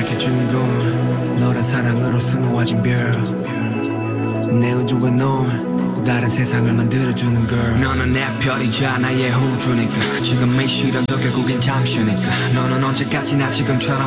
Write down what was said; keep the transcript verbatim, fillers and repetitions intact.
따뜻해주는 건 너란 사랑으로 수놓아진 별내 우주에 넌 또 다른 세상을 만들어주는 걸 너는 내 별이자 나의 호주니까 지금 이 시련도 결국엔 잠시니까 너는 언제까지나 지금처럼